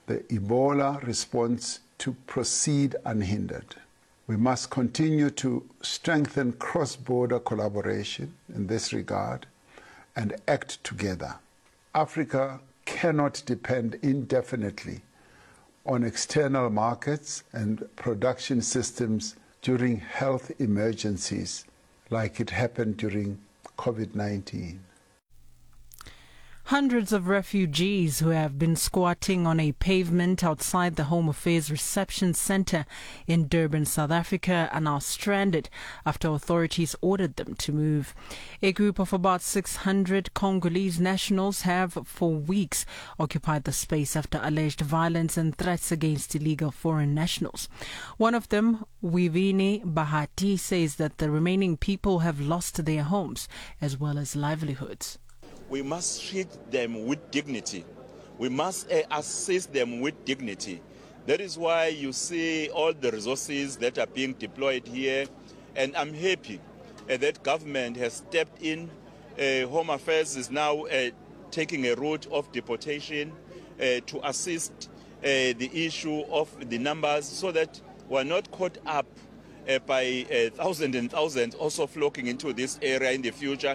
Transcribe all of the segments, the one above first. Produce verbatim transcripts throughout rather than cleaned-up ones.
the Ebola response to proceed unhindered. We must continue to strengthen cross-border collaboration in this regard and act together. Africa cannot depend indefinitely on external markets and production systems during health emergencies like it happened during COVID nineteen. Hundreds of refugees who have been squatting on a pavement outside the Home Affairs Reception Centre in Durban, South Africa, are now stranded after authorities ordered them to move. A group of about six hundred Congolese nationals have for weeks occupied the space after alleged violence and threats against illegal foreign nationals. One of them, Wivini Bahati, says that the remaining people have lost their homes as well as livelihoods. We must treat them with dignity. We must uh, assist them with dignity. That is why you see all the resources that are being deployed here. And I'm happy uh, that government has stepped in. Uh, Home Affairs is now uh, taking a route of deportation uh, to assist uh, the issue of the numbers so that we're not caught up uh, by uh, thousands and thousands also flocking into this area in the future.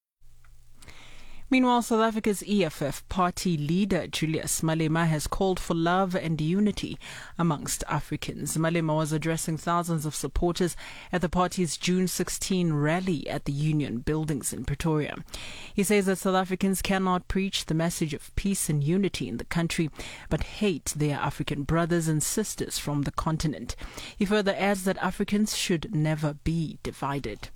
Meanwhile, South Africa's E F F party leader Julius Malema has called for love and unity amongst Africans. Malema was addressing thousands of supporters at the party's June sixteenth rally at the Union Buildings in Pretoria. He says that South Africans cannot preach the message of peace and unity in the country, but hate their African brothers and sisters from the continent. He further adds that Africans should never be divided.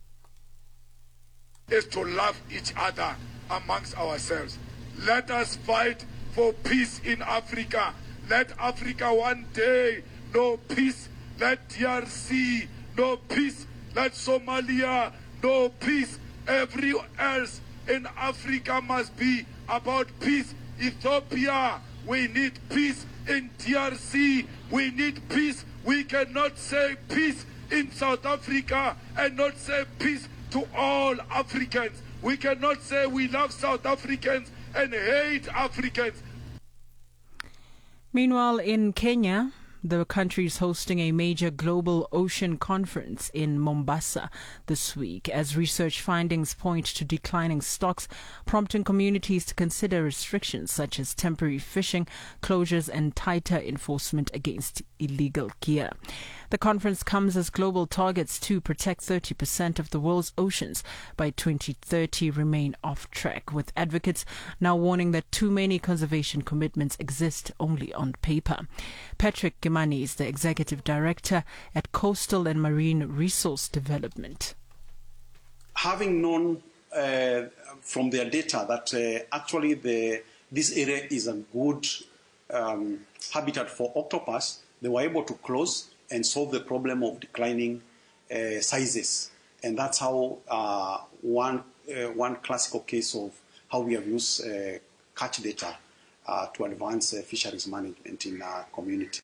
Is to love each other amongst ourselves. Let us fight for peace in Africa. Let Africa one day know peace. Let D R C know peace. Let Somalia know peace. Everywhere else in Africa must be about peace. Ethiopia, we need peace. In D R C, we need peace. We cannot say peace in South Africa and not say peace to all Africans. We cannot say we love South Africans and hate Africans. Meanwhile, in Kenya, the country is hosting a major global ocean conference in Mombasa this week as research findings point to declining stocks, prompting communities to consider restrictions such as temporary fishing, closures and tighter enforcement against illegal gear. The conference comes as global targets to protect thirty percent of the world's oceans by twenty thirty remain off track, with advocates now warning that too many conservation commitments exist only on paper. Patrick Gimani is the Executive Director at Coastal and Marine Resource Development. Having known uh, from their data that uh, actually the, this area is a good um, habitat for octopus, they were able to close and solve the problem of declining uh, sizes. And that's how uh, one, uh, one classical case of how we have used uh, catch data uh, to advance uh, fisheries management in our community.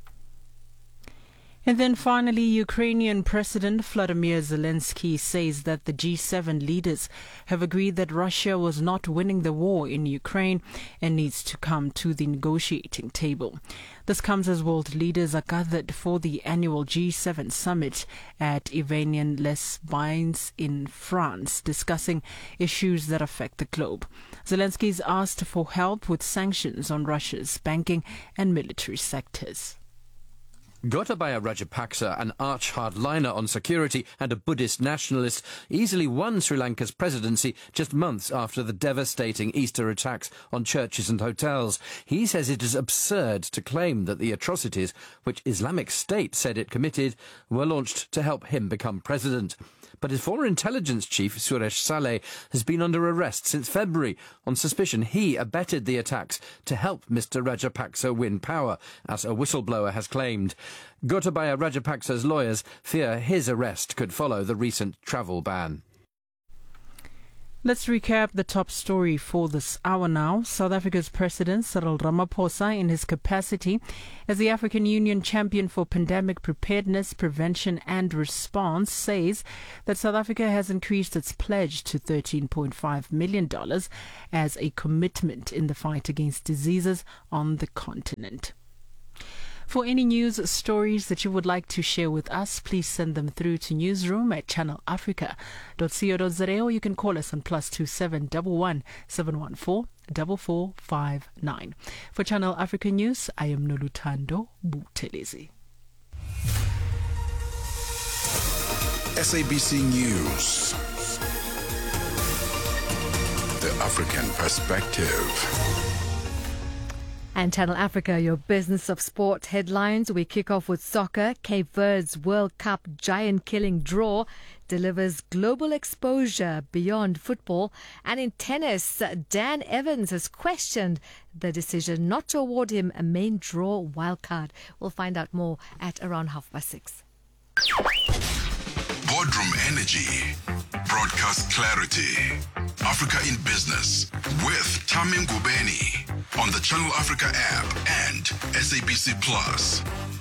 And then finally, Ukrainian President Vladimir Zelensky says that the G seven leaders have agreed that Russia was not winning the war in Ukraine and needs to come to the negotiating table. This comes as world leaders are gathered for the annual G seven summit at Evian-les-Bains in France, discussing issues that affect the globe. Zelensky has asked for help with sanctions on Russia's banking and military sectors. Gotabaya Rajapaksa, an arch hardliner on security and a Buddhist nationalist, easily won Sri Lanka's presidency just months after the devastating Easter attacks on churches and hotels. He says it is absurd to claim that the atrocities, which Islamic State said it committed, were launched to help him become president. But his former intelligence chief, Suresh Saleh, has been under arrest since February on suspicion he abetted the attacks to help Mister Rajapaksa win power, as a whistleblower has claimed. Gotabaya Rajapaksa's lawyers fear his arrest could follow the recent travel ban. Let's recap the top story for this hour now. South Africa's President Cyril Ramaphosa, in his capacity as the African Union champion for pandemic preparedness, prevention and response, says that South Africa has increased its pledge to thirteen point five million dollars as a commitment in the fight against diseases on the continent. For any news stories that you would like to share with us, please send them through to newsroom at channel africa dot co dot za, or you can call us on plus two seven one one seven one four four four five nine. For Channel Africa News, I am Noluthando Buthelezi. S A B C News. The African Perspective. And Channel Africa, your business of sport headlines. We kick off with soccer. Cape Verde's World Cup giant-killing draw delivers global exposure beyond football. And in tennis, Dan Evans has questioned the decision not to award him a main draw wildcard. We'll find out more at around half past six. Boardroom energy. Broadcast clarity. Africa in Business with Tami Ngubeni on the Channel Africa app and S A B C Plus.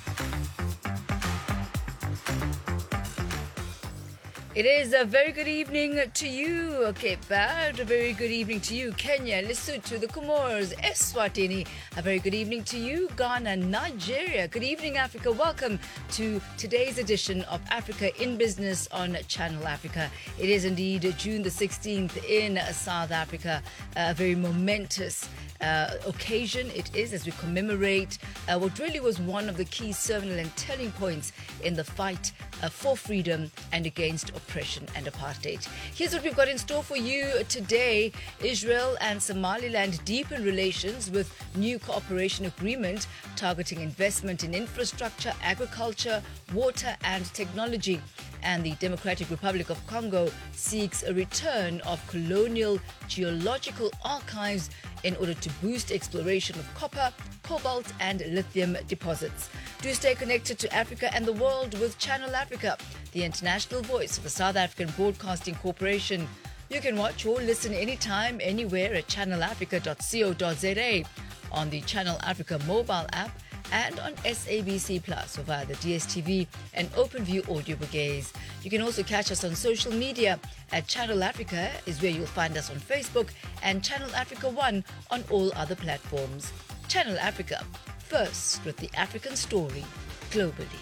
It is a very good evening to you, Cape Verde. A very good evening to you, Kenya, Lesotho, the Comores, Eswatini. A very good evening to you, Ghana, Nigeria. Good evening, Africa. Welcome to today's edition of Africa in Business on Channel Africa. It is indeed June the sixteenth in South Africa. A very momentous Uh, occasion it is as we commemorate uh, what really was one of the key seminal and telling points in the fight uh, for freedom and against oppression and apartheid. Here's what we've got in store for you today. Israel and Somaliland deepen relations with new cooperation agreement targeting investment in infrastructure, agriculture, water and technology. And the Democratic Republic of Congo seeks a return of colonial geological archives in order to boost exploration of copper, cobalt and lithium deposits. Do stay connected to Africa and the world with Channel Africa, the international voice of the South African Broadcasting Corporation. You can watch or listen anytime, anywhere at channel africa dot co dot za, on the Channel Africa mobile app, and on S A B C Plus, or via the D S T V and OpenView audio bouquets. You can also catch us on social media at Channel Africa is where you'll find us on Facebook, and Channel Africa One on all other platforms. Channel Africa, first with the African story globally.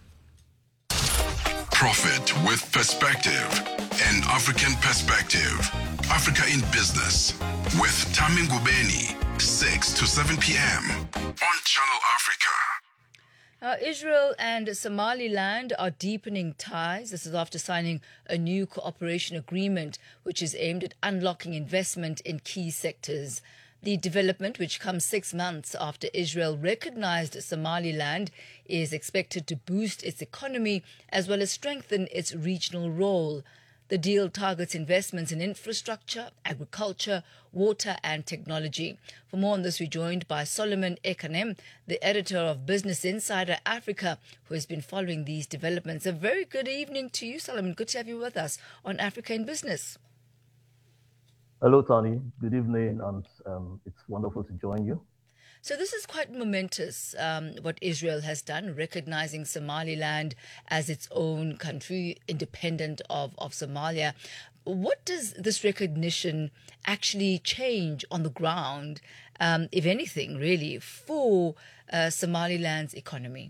Profit with perspective. An African perspective. Africa in Business with Tami Ngubeni, six to seven p.m. on Channel Africa. Uh, Israel and Somaliland are deepening ties. This is after signing a new cooperation agreement, which is aimed at unlocking investment in key sectors. The development, which comes six months after Israel recognized Somaliland, is expected to boost its economy as well as strengthen its regional role. The deal targets investments in infrastructure, agriculture, water and technology. For more on this, we're joined by Solomon Ekanem, the editor of Business Insider Africa, who has been following these developments. A very good evening to you, Solomon. Good to have you with us on Africa in Business. Hello, Tani. Good evening, and um, it's wonderful to join you. So this is quite momentous, um, what Israel has done, recognizing Somaliland as its own country, independent of, of Somalia. What does this recognition actually change on the ground, um, if anything, really, for uh, Somaliland's economy?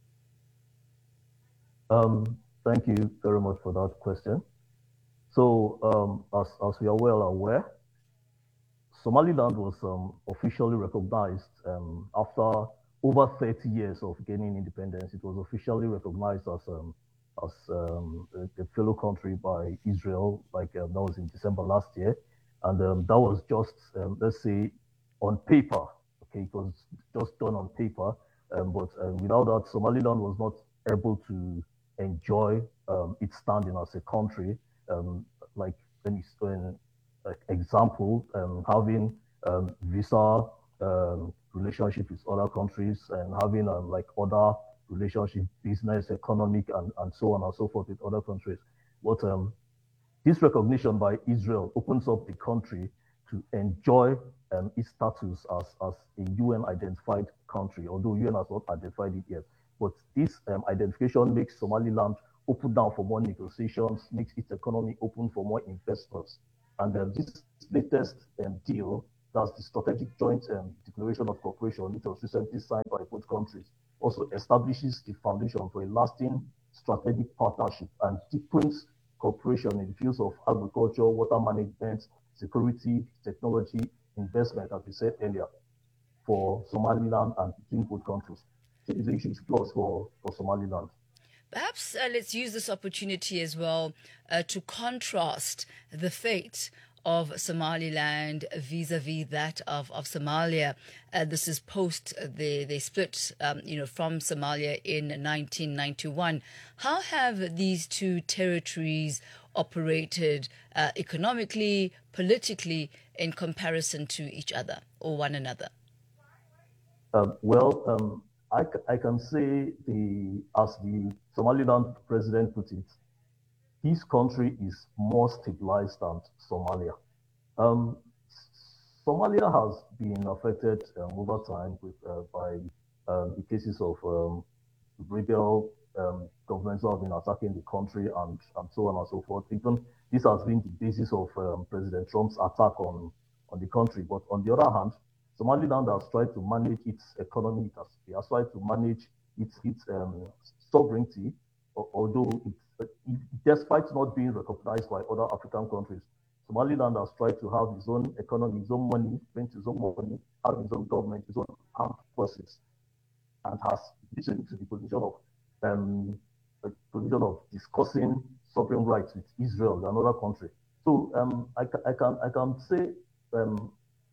Um, thank you very much for that question. So, um, as, as we are well aware, Somaliland was um, officially recognized um, after over thirty years of gaining independence. It was officially recognized as um, as um, a, a fellow country by Israel, like um, that was in December last year, and um, that was just um, let's say on paper. Okay, it was just done on paper, um, but um, without that, Somaliland was not able to enjoy um, its standing as a country. Um, like when you when example, um, having um, visa um, relationship with other countries and having um, like other relationship, business, economic, and, and so on and so forth with other countries. But um, this recognition by Israel opens up the country to enjoy um, its status as, as a U N-identified country, although U N has not identified it yet. But this um, identification makes Somaliland open down for more negotiations, makes its economy open for more investors. And um, this latest um, deal, that's the Strategic Joint um, Declaration of Cooperation, which was recently signed by both countries, also establishes the foundation for a lasting strategic partnership and deepens cooperation in the fields of agriculture, water management, security, technology, investment, as we said earlier, for Somaliland and between both countries. So it's a huge plus for, for Somaliland. Perhaps uh, let's use this opportunity as well uh, to contrast the fate of Somaliland vis-a-vis that of, of Somalia. Uh, this is post uh, they, they split um, you know, from Somalia in nineteen ninety-one. How have these two territories operated uh, economically, politically, in comparison to each other or one another? Um, well, um, I, I can say, the as the Somaliland president put it, his country is more stabilized than Somalia. Um, Somalia has been affected um, over time with, uh, by um, the cases of um, rebel um, governments who have been attacking the country and, and so on and so forth. Even this has been the basis of um, President Trump's attack on, on the country. But on the other hand, Somaliland has tried to manage its economy. It has, it has tried to manage its, its um, sovereignty, although it's, despite not being recognized by other African countries. Somaliland has tried to have its own economy, its own money, print its own money, have its own government, its own armed forces, and has risen to the position of um, a position of discussing sovereign rights with Israel, another country. So um, I, I can I can say, um,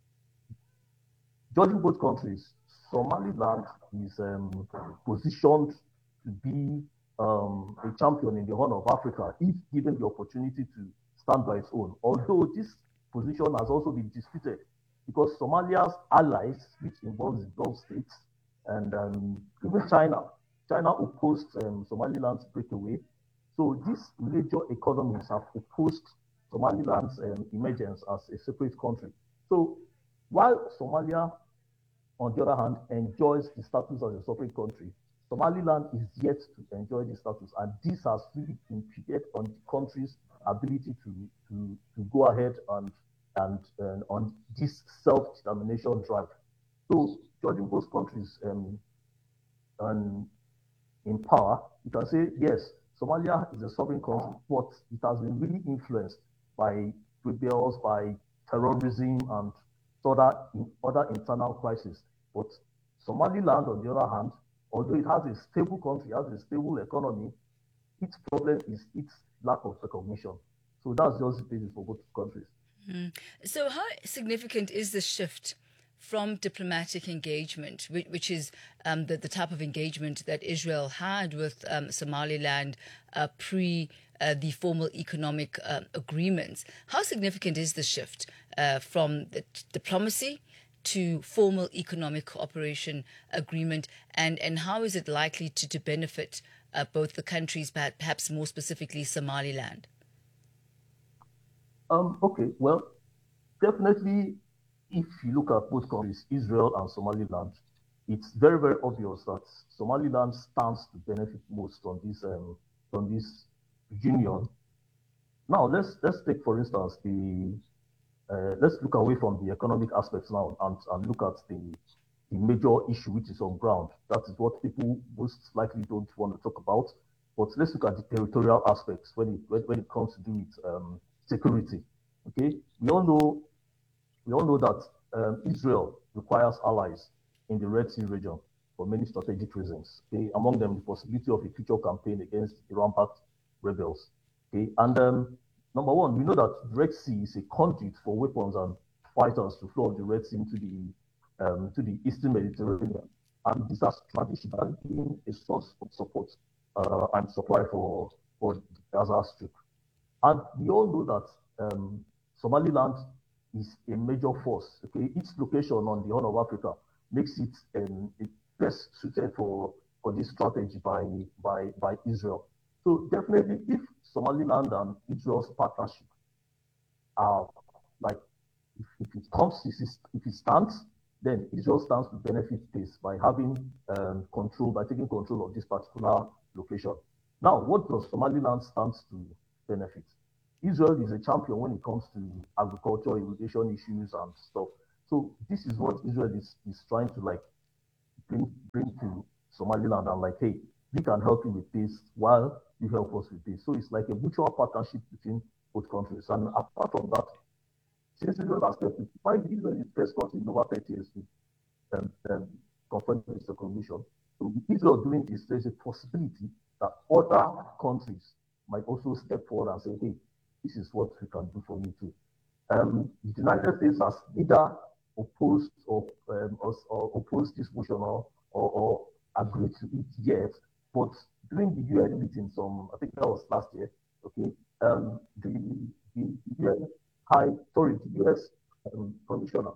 judging both countries, Somaliland is um, positioned to be um, a champion in the Horn of Africa if given the opportunity to stand by its own. Although this position has also been disputed because Somalia's allies, which involves the Gulf states, and um, even China, China opposed um, Somaliland's breakaway. So these major economies have opposed Somaliland's um, emergence as a separate country. So while Somalia, on the other hand, enjoys the status as a separate country, Somaliland is yet to enjoy this status, and this has really impeded on the country's ability to, to, to go ahead and, and, and on this self-determination drive. So, judging both countries um, and in power, you can say, yes, Somalia is a sovereign country, but it has been really influenced by rebels, by terrorism, and other, other internal crises. But Somaliland, on the other hand, although it has a stable country, has a stable economy, its problem is its lack of recognition. So that's just the basis for both countries. Mm. So how significant is the shift from diplomatic engagement, which, which is um, the, the type of engagement that Israel had with um, Somaliland uh, pre uh, the formal economic uh, agreements? How significant is the shift uh, from the t- diplomacy to formal economic cooperation agreement, and, and how is it likely to, to benefit uh, both the countries, perhaps more specifically Somaliland? Um, okay, well, definitely, if you look at both countries, Israel and Somaliland, it's very, very obvious that Somaliland stands to benefit most from this um, from this union. Now, let's let's take, for instance, the uh, let's look away from the economic aspects now and, and look at the, the major issue which is on ground. That is what people most likely don't want to talk about. But let's look at the territorial aspects when it when, when it comes to do with um, security. Okay, we all know we all know that um, Israel requires allies in the Red Sea region for many strategic reasons. Okay, among them the possibility of a future campaign against Iran-backed rebels. Okay, and um, number one, we know that the Red Sea is a conduit for weapons and fighters to flow the Red Sea into the um, to the Eastern Mediterranean, and this has traditionally been a source of support uh, and supply for for the Gaza Strip. And we all know that um, Somaliland is a major force. Okay, its location on the Horn of Africa makes it um, best suited for for this strategy by by by Israel. So definitely, if Somaliland and Israel's partnership are like, if, if it comes, if it stands, then Israel stands to benefit this by having um, control, by taking control of this particular location. Now, what does Somaliland stand to benefit? Israel is a champion when it comes to agriculture, irrigation issues and stuff. So this is what Israel is, is trying to like bring, bring to Somaliland and like, hey, we can help you with this while you help us with this. So it's like a mutual partnership between both countries. And apart from that, since Israel has kept it, find Israel is the first country in over thirty years to um, um, confront this recognition. So with Israel doing this, there's a possibility that other countries might also step forward and say, hey, this is what we can do for you too. Um, the United States has neither opposed or, um, or, or opposed this motion or, or, or agreed to it yet, but during the U N meeting, some I think that was last year, okay, um, the, the U N high, sorry, the U S um, commissioner,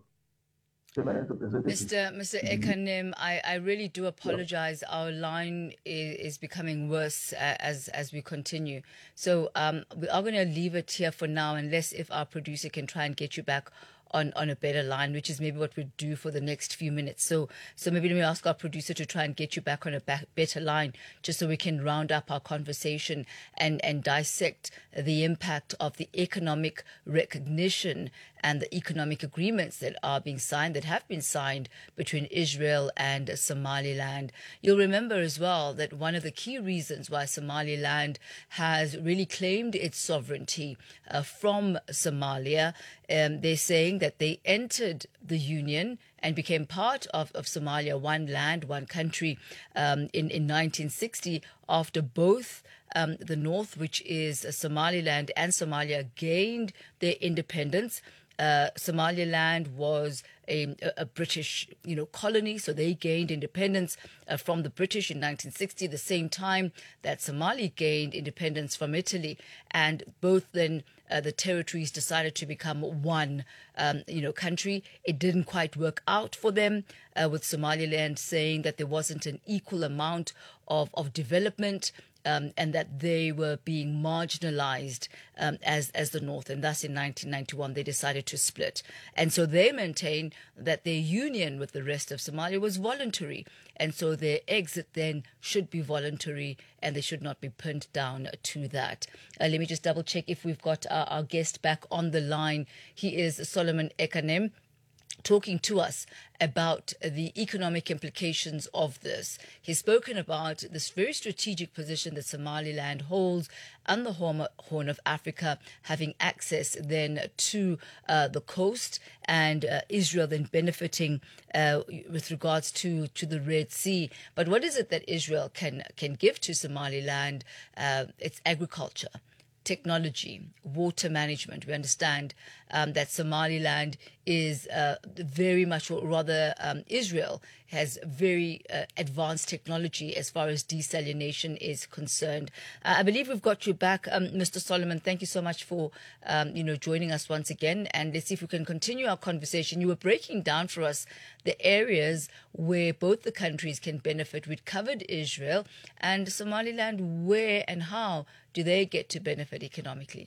Mister Mister Ekanem, I, I really do apologize. Our line is, is becoming worse uh, as as we continue. So um, we are going to leave it here for now, unless if our producer can try and get you back on, on a better line, which is maybe what we do for the next few minutes. So so maybe let me ask our producer to try and get you back on a back, better line, just so we can round up our conversation and, and dissect the impact of the economic recognition and the economic agreements that are being signed, that have been signed between Israel and Somaliland. You'll remember as well that one of the key reasons why Somaliland has really claimed its sovereignty uh, from Somalia, um, they're saying that they entered the Union and became part of, of Somalia, one land, one country, um, in, in nineteen sixty, after both um, the North, which is Somaliland, and Somalia gained their independence. Uh, Somaliland was a, a British, you know, colony, so they gained independence uh, from the British in nineteen sixty, the same time that Somali gained independence from Italy, and both then uh, the territories decided to become one, um, you know, country. It didn't quite work out for them, uh, with Somaliland saying that there wasn't an equal amount of, of development. Um, and that they were being marginalized um, as as the North. And thus in nineteen ninety-one, they decided to split. And so they maintain that their union with the rest of Somalia was voluntary. And so their exit then should be voluntary, and they should not be pinned down to that. Uh, let me just double check if we've got our, our guest back on the line. He is Solomon Ekanem, talking to us about the economic implications of this. He's spoken about this very strategic position that Somaliland holds on the Horn of Africa, having access then to uh, the coast, and uh, Israel then benefiting uh, with regards to, to the Red Sea. But what is it that Israel can, can give to Somaliland? Uh, it's agriculture, technology, water management. We understand um, that Somaliland is uh, very much, or rather um, Israel has very uh, advanced technology as far as desalination is concerned. Uh, I believe we've got you back, um, Mister Solomon. Thank you so much for um, you know, joining us once again. And let's see if we can continue our conversation. You were breaking down for us the areas where both the countries can benefit. We'd covered Israel and Somaliland. Where and how do they get to benefit economically?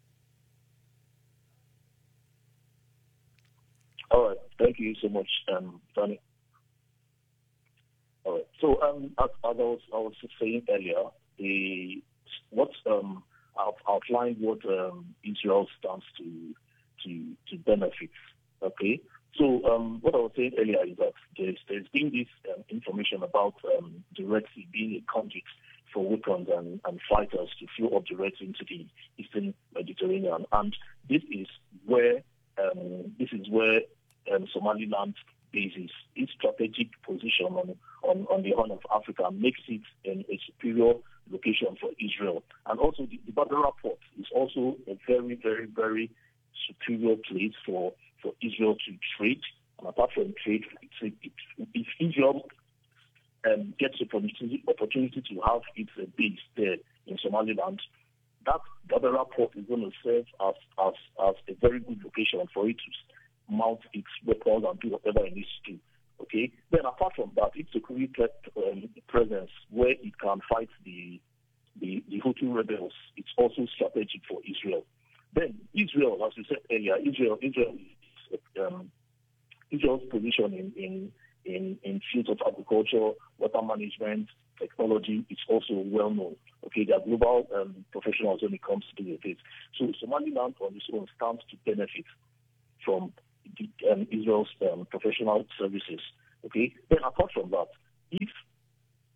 All right. Thank you so much, um, Tony. All right. So, um, as, as I was, I was saying earlier, the what um, I've outlined what um, Israel stands to to to benefit. Okay. So, um, what I was saying earlier is that there's there's been this um, information about um, the Red Sea being a conduit for weapons and, and fighters to flow up the Red Sea into the Eastern Mediterranean, and this is where um, this is where um, Somaliland bases its strategic position on, on, on the Horn of Africa, makes it um, a superior location for Israel. And also the, the Berbera port is also a very, very, very superior place for, for Israel to trade. And apart from trade, it's, it, if Israel um, gets the opportunity, opportunity to have its uh, base there in Somaliland, that Berbera port is going to serve as, as, as a very good location for it to mount its weapons and do whatever it needs to do. Okay. Then apart from that, it's a security um, presence where it can fight the the the Houthi rebels. It's also strategic for Israel. Then Israel, as you said earlier, Israel Israel um, Israel's position in in in in fields of agriculture, water management, technology is also well known. Okay, they are global um, professionals when it comes to do with it. So Somaliland on its own stands to benefit from Um, Israel's um, professional services. Okay. Then apart from that, if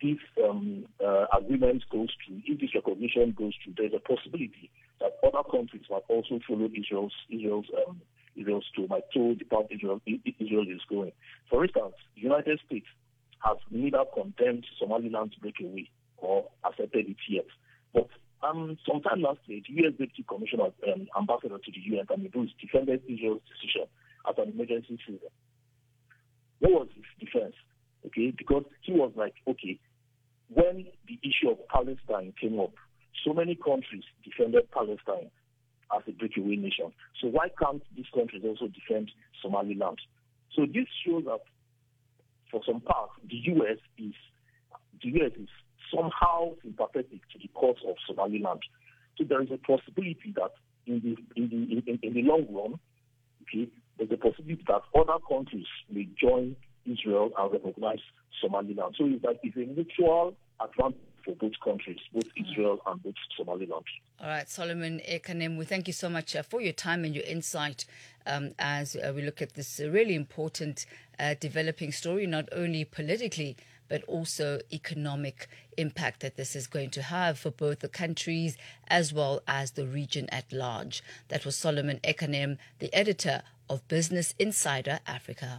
this um, uh, agreement goes through, if this recognition goes through, there's a possibility that other countries might also follow Israel's Israel's um, Israel's to might follow the path Israel Israel is going. For instance, the United States has neither condemned Somaliland's breakaway or accepted it yet. But um, sometime last year, the U S Deputy Commissioner, um, Ambassador to the U N, Tammy Bruce, defended Israel's decision as an emergency season. What was his defense? Okay, because he was like, okay, when the issue of Palestine came up, so many countries defended Palestine as a breakaway nation. So why can't these countries also defend Somaliland? So this shows that for some part, the U S is the U S is somehow sympathetic to the cause of Somaliland. So there is a possibility that in the in the in, in the long run, okay, there's a possibility that other countries may join Israel and recognize Somaliland. So it's like it's a mutual advantage for both countries, both Israel and both Somaliland. All right, Solomon Ekanem, we thank you so much uh, for your time and your insight um, as uh, we look at this uh, really important uh, developing story, not only politically, but also economic impact that this is going to have for both the countries as well as the region at large. That was Solomon Ekanem, the editor of Business Insider Africa.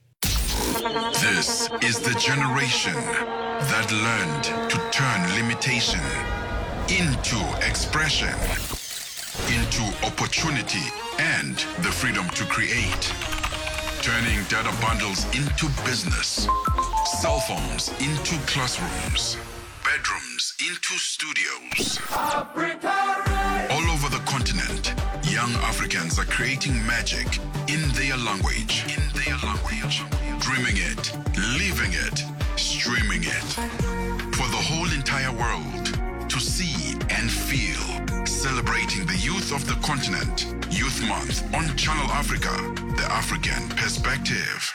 This is the generation that learned to turn limitation into expression, into opportunity and the freedom to create. Turning data bundles into business, cell phones into classrooms, bedrooms into studios. All over the continent, young Africans are creating magic in their language. In their language. Dreaming it, living it, streaming it. For the whole entire world to see and feel. Celebrating the youth of the continent. Youth Month on Channel Africa, the African perspective.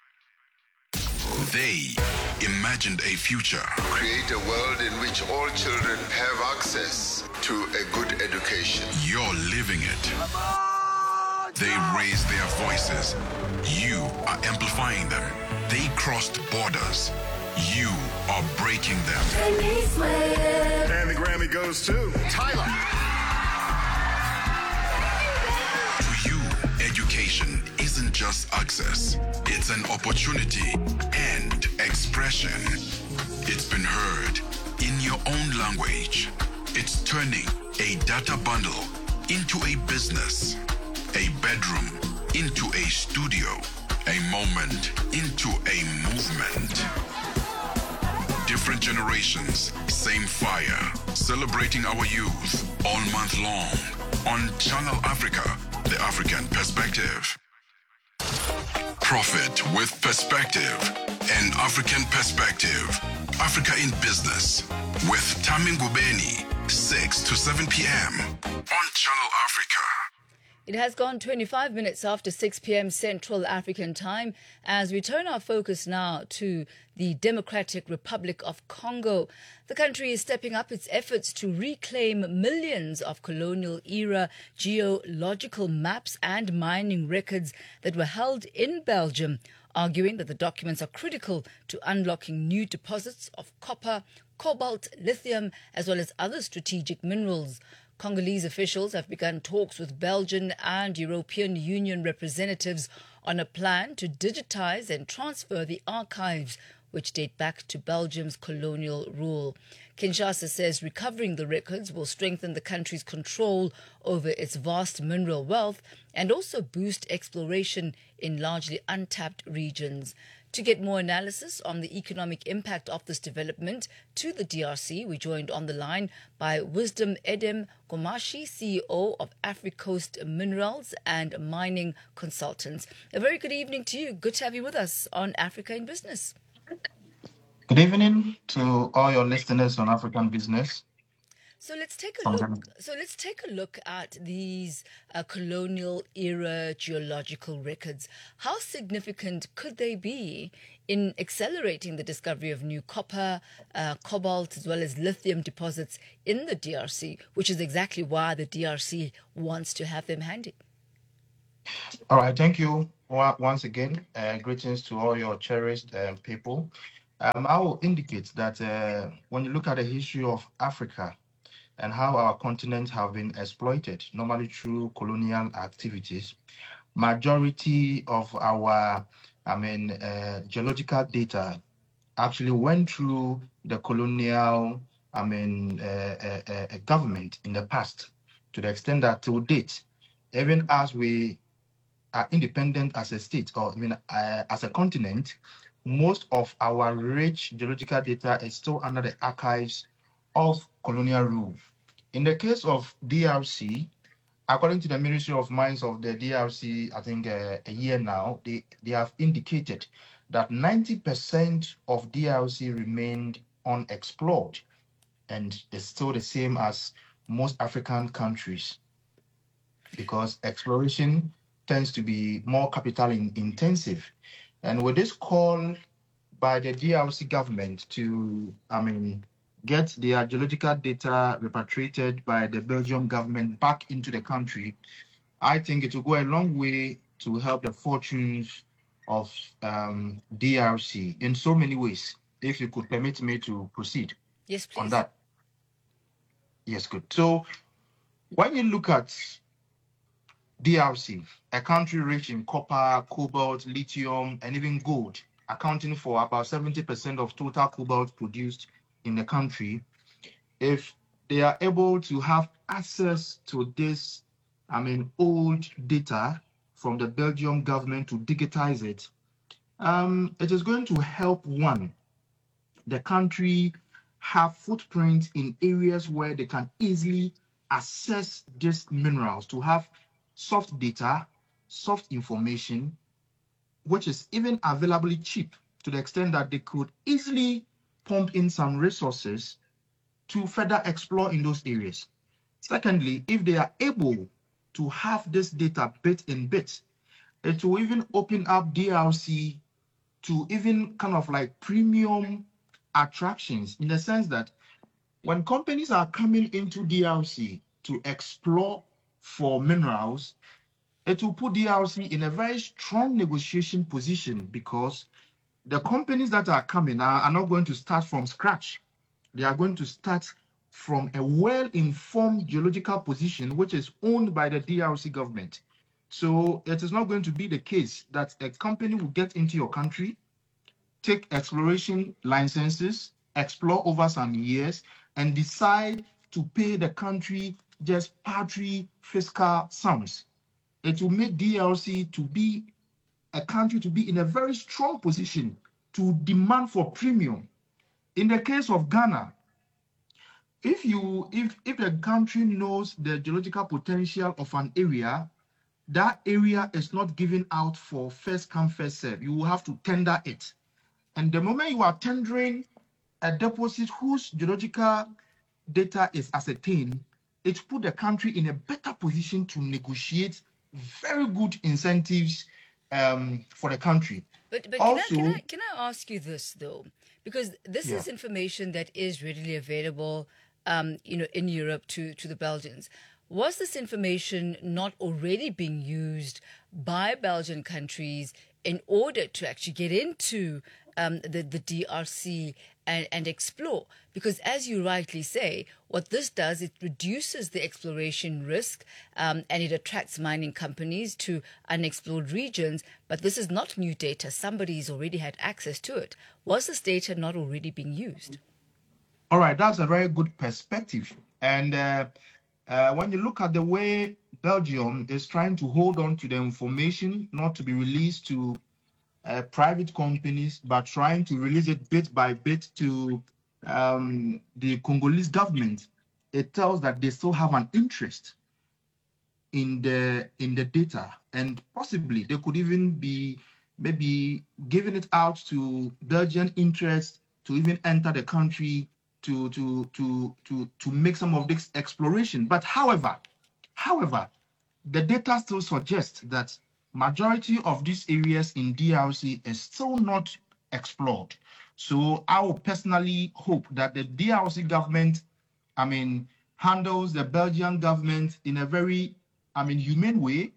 They imagined a future. Create a world in which all children have access to a good education. You're living it. They raised their voices. You are amplifying them. They crossed borders. You are breaking them. And the Grammy goes to Tyler. To you, education isn't just access. It's an opportunity and expression. It's been heard in your own language. It's turning a data bundle into a business, a bedroom into a studio, a moment into a movement. Different generations, same fire, celebrating our youth all month long on Channel Africa, the African perspective. Profit with perspective, an African perspective. Africa in Business with Tammy Ngubeni, six to seven p.m. on Channel Africa. It has gone twenty-five minutes after six p.m. Central African time as we turn our focus now to the Democratic Republic of Congo. The country is stepping up its efforts to reclaim millions of colonial-era geological maps and mining records that were held in Belgium, arguing that the documents are critical to unlocking new deposits of copper, cobalt, lithium, as well as other strategic minerals. Congolese officials have begun talks with Belgian and European Union representatives on a plan to digitize and transfer the archives, which date back to Belgium's colonial rule. Kinshasa says recovering the records will strengthen the country's control over its vast mineral wealth and also boost exploration in largely untapped regions. To get more analysis on the economic impact of this development to the D R C, we joined on the line by Wisdom Edem Gomashi, C E O of AfriCoast Minerals and Mining Consultants. A very good evening to you. Good to have you with us on Africa in Business. Good evening to all your listeners on African Business. So let's take a look. So let's take a look at these uh, colonial era geological records. How significant could they be in accelerating the discovery of new copper, uh, cobalt, as well as lithium deposits in the D R C, which is exactly why the D R C wants to have them handy? All right, thank you once again. Uh, greetings to all your cherished uh, people. Um, I will indicate that uh, when you look at the history of Africa and how our continent have been exploited, normally through colonial activities, majority of our, I mean, uh, geological data actually went through the colonial, I mean, uh, uh, uh, government in the past, to the extent that to date, even as we are independent as a state, or I mean, uh, as a continent, most of our rich geological data is still under the archives of colonial rule. In the case of D R C, according to the Ministry of Mines of the D R C, I think uh, a year now, they, they have indicated that ninety percent of D R C remained unexplored, and it's still the same as most African countries, because exploration tends to be more capital in, intensive. And with this call by the D R C government to, I mean, get their geological data repatriated by the Belgium government back into the country, I think it will go a long way to help the fortunes of um, D R C in so many ways. If you could permit me to proceed yes, please. on that. Yes, good. So when you look at D R C, a country rich in copper, cobalt, lithium, and even gold, accounting for about seventy percent of total cobalt produced in the country, if they are able to have access to this, I mean, old data from the Belgium government to digitize it, um, it is going to help, one, the country have footprints in areas where they can easily access these minerals, to have soft data, soft information, which is even availably cheap, to the extent that they could easily pump in some resources to further explore in those areas. Secondly, if they are able to have this data bit in bit, it will even open up D R C to even kind of like premium attractions, in the sense that when companies are coming into D R C to explore for minerals, it will put D R C in a very strong negotiation position, because the companies that are coming are, are not going to start from scratch. They are going to start from a well-informed geological position, which is owned by the D R C government. So it is not going to be the case that a company will get into your country, take exploration licenses, explore over some years, and decide to pay the country just paltry fiscal sums. It will make D R C to be a country to be in a very strong position to demand for premium. In the case of Ghana, if you if if the country knows the geological potential of an area, that area is not given out for first come first serve. You will have to tender it, and the moment you are tendering a deposit whose geological data is ascertained, it put the country in a better position to negotiate very good incentives um, for the country. But but also, can, I, can I can I ask you this though, because this yeah. is information that is readily available, um, you know, in Europe to to the Belgians. Was this information not already being used by Belgian countries in order to actually get into um, the the D R C and, and explore? Because as you rightly say, what this does, it reduces the exploration risk um, and it attracts mining companies to unexplored regions. But this is not new data. Somebody's already had access to it. Was this data not already being used? All right, that's a very good perspective. And uh, uh, when you look at the way Belgium is trying to hold on to the information, not to be released to Uh, private companies, but trying to release it bit by bit to um, the Congolese government, it tells that they still have an interest in the in the data, and possibly they could even be maybe giving it out to Belgian interests to even enter the country to to to to to make some of this exploration. But however, however, the data still suggests that majority of these areas in D R C is still not explored. So I would personally hope that the D R C government, I mean, handles the Belgian government in a very, I mean, humane way,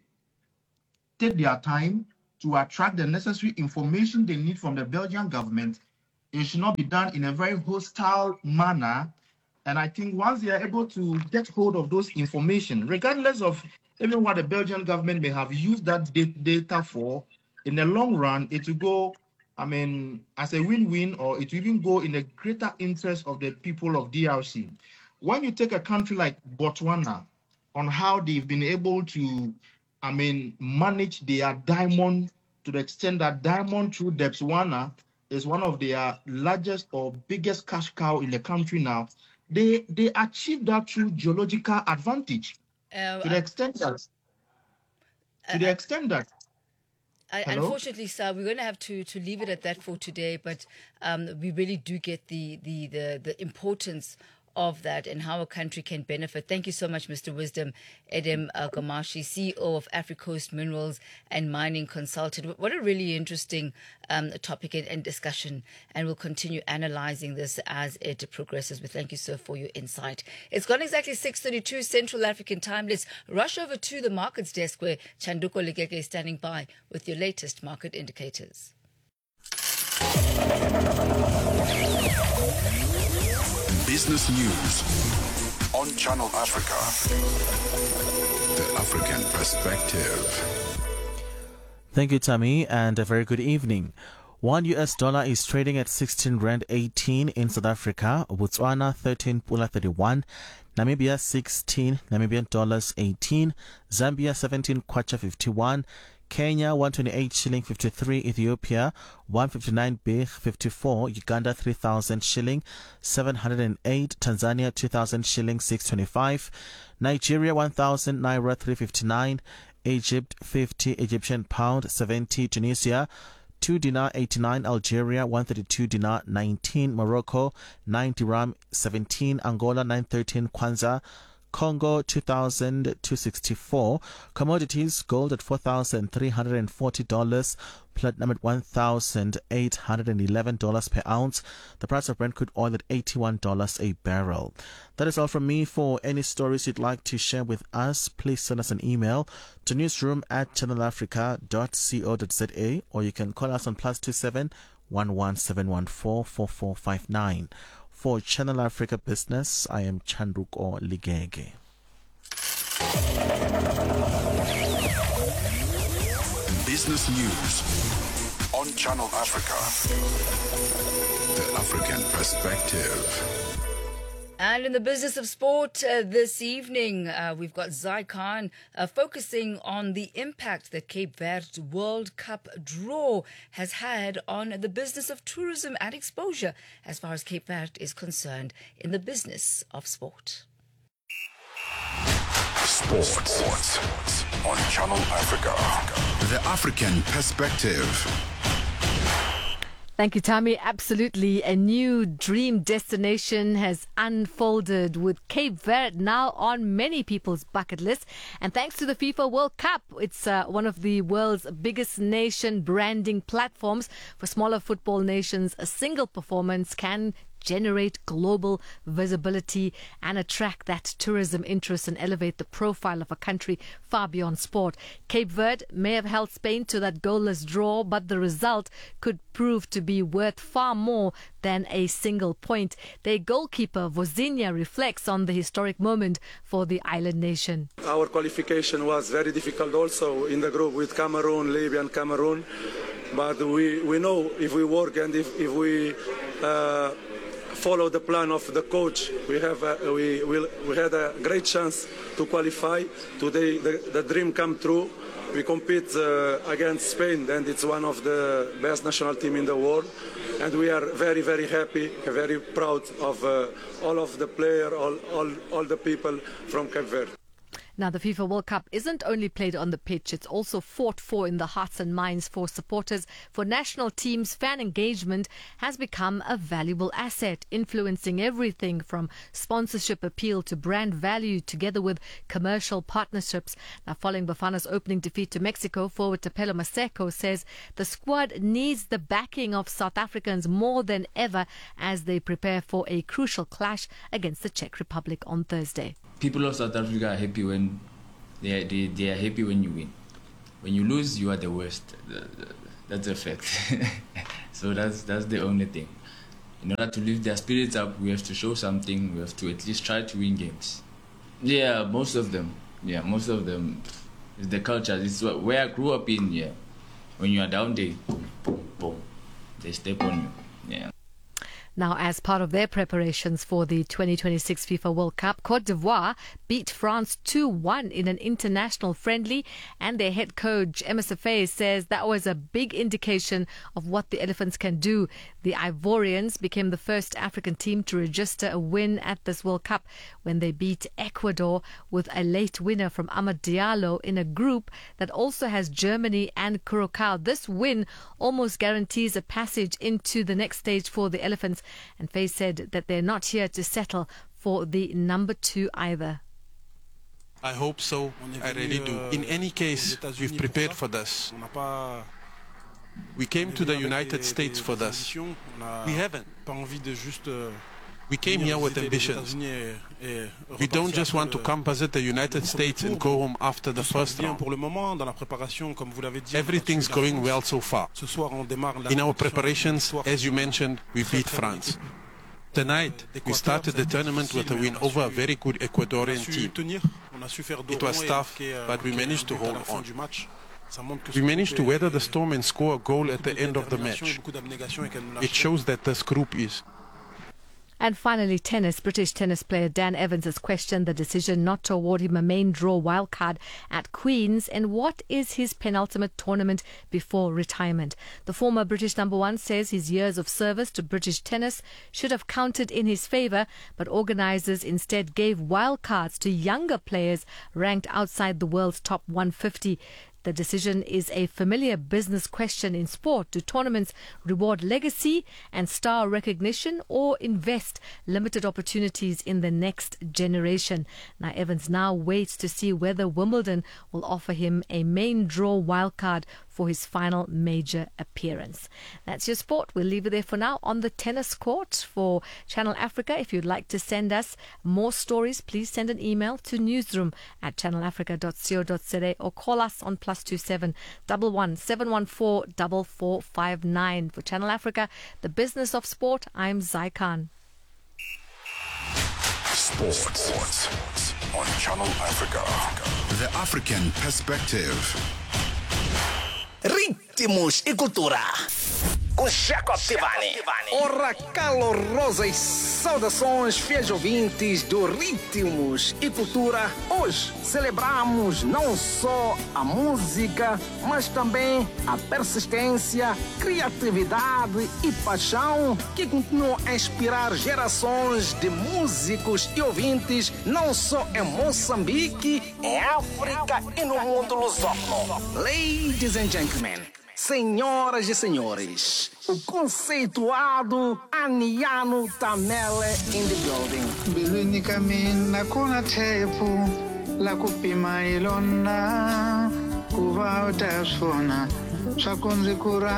take their time to attract the necessary information they need from the Belgian government it should not be done in a very hostile manner. And I think once they are able to get hold of those information, regardless of even what the Belgian government may have used that data for, in the long run, it will go, I mean, as a win-win, or it will even go in the greater interest of the people of D R C. When you take a country like Botswana, on how they've been able to, I mean, manage their diamond to the extent that diamond through Botswana is one of their largest or biggest cash cow in the country now. They they achieved that through geological advantage. Uh, to the extent that, uh, to the extent that. I, unfortunately, sir, we're going to have to, to leave it at that for today. But um, we really do get the the the, the importance of that and how a country can benefit. Thank you so much, Mister Wisdom Edem uh, Gamashi, C E O of AfriCoast Minerals and Mining Consultant. What a really interesting um, topic and, and discussion, and we'll continue analysing this as it progresses. We thank you, sir, for your insight. It's gone exactly six thirty-two Central African time. Let's rush over to the markets desk where Chanduko Legeke is standing by with your latest market indicators. Business News on Channel Africa. The African Perspective. Thank you, Tammy, and a very good evening. One U S dollar is trading at sixteen rand eighteen in South Africa, Botswana thirteen pula thirty-one, Namibia sixteen Namibian dollars eighteen, Zambia seventeen kwacha fifty-one, Kenya one twenty-eight shilling fifty-three, Ethiopia one fifty-nine birr fifty-four, Uganda three thousand shilling seven hundred eight, Tanzania two thousand shilling six twenty-five, Nigeria one thousand naira three fifty-nine, Egypt fifty Egyptian pound seventy, Tunisia two dinar eighty-nine, Algeria one thirty-two dinar nineteen, Morocco nine dirham seventeen, Angola nine thirteen kwanza, Congo two thousand two hundred sixty-four. Commodities: gold at four thousand three hundred forty dollars, platinum at one thousand eight hundred eleven dollars per ounce, the price of Brent crude oil at eighty-one dollars a barrel. That is all from me. For any stories you'd like to share with us, please send us an email to newsroom at channel africa dot co dot za, or you can call us on plus two seven one one seven one four four four five nine. For Channel Africa Business, I am Chanduko Ligege. Business News on Channel Africa. The African Perspective. And in the business of sport uh, this evening, uh, we've got Zai Khan uh, focusing on the impact that Cape Verde's World Cup draw has had on the business of tourism and exposure as far as Cape Verde is concerned in the business of sport. Sports, Sports on Channel Africa. The African Perspective. Thank you, Tammy. Absolutely. A new dream destination has unfolded with Cape Verde now on many people's bucket list. And thanks to the FIFA World Cup, it's uh, one of the world's biggest nation branding platforms. For smaller football nations, a single performance can generate global visibility and attract that tourism interest and elevate the profile of a country far beyond sport. Cape Verde may have held Spain to that goalless draw, but the result could prove to be worth far more than a single point. Their goalkeeper, Vozinha, reflects on the historic moment for the island nation. Our qualification was very difficult also in the group with Cameroon, Libya and Cameroon. But we, we know if we work and if, if we uh, follow the plan of the coach, we have a, we will we had a great chance to qualify. Today the, the dream come true. We compete uh, against Spain, and it's one of the best national team in the world. And we are very, very happy, very proud of uh, all of the players, all, all, all the people from Cape Verde. Now, the FIFA World Cup isn't only played on the pitch, it's also fought for in the hearts and minds for supporters. For national teams, fan engagement has become a valuable asset, influencing everything from sponsorship appeal to brand value, together with commercial partnerships. Now, following Bafana's opening defeat to Mexico, forward Tapelo Maseko says the squad needs the backing of South Africans more than ever as they prepare for a crucial clash against the Czech Republic on Thursday. People of South Africa are happy when they are, they, they are happy when you win. When you lose, you are the worst. That's a fact. So that's that's the only thing. in order to lift their spirits up, we have to show something. We have to at least try to win games. Yeah, most of them. Yeah, most of them. It's the culture. It's where I grew up in. Yeah, when you are down there, boom, boom, they step on you. Yeah. Now, as part of their preparations for the twenty twenty-six FIFA World Cup, Cote d'Ivoire beat France two one in an international friendly, and their head coach, Emerson Faye, says that was a big indication of what the Elephants can do. The Ivorians became the first African team to register a win at this World Cup when they beat Ecuador with a late winner from Amad Diallo in a group that also has Germany and Curacao. This win almost guarantees a passage into the next stage for the Elephants. And Faye said that they're not here to settle for the number two either. I hope so. I really do. In any case, we've prepared for this. We came to the United States for this. We haven't. We came here with ambitions. We don't just want to come visit the United States and go home after the first round. Everything's going well so far. In our preparations, as you mentioned, we beat France. Tonight, we started the tournament with a win over a very good Ecuadorian team. It was tough, but we managed to hold on. We managed to weather the storm and score a goal at the end of the match. It shows that this group is. And finally, tennis. British tennis player Dan Evans has questioned the decision not to award him a main draw wildcard at Queen's and what is his penultimate tournament before retirement. The former British number one says his years of service to British tennis should have counted in his favour, but organisers instead gave wildcards to younger players ranked outside the world's top one fifty. The decision is a familiar business question in sport. Do tournaments reward legacy and star recognition or invest limited opportunities in the next generation? Now, Evans now waits to see whether Wimbledon will offer him a main draw wildcard for his final major appearance. That's your sport. We'll leave it there for now on the tennis court for Channel Africa. If you'd like to send us more stories, please send an email to newsroom at channel africa dot co dot za or call us on plus two seven one one seven one four four four five nine. For Channel Africa, the business of sport, I'm Zai Khan. Sports on Channel Africa. The African perspective. Ritmos e cultura. Com Jacob Tivani. Ora, calorosas saudações, fiéis ouvintes do Ritmos e Cultura. Hoje celebramos não só a música, mas também a persistência, criatividade e paixão que continuam a inspirar gerações de músicos e ouvintes, não só em Moçambique, em África e no mundo lusófono. Ladies and gentlemen, senhoras e senhores, o conceituado Aniano Tamele in the building. Bilwini kamina kuna tepu la kupima ilona kuva utasfona swakunzi kura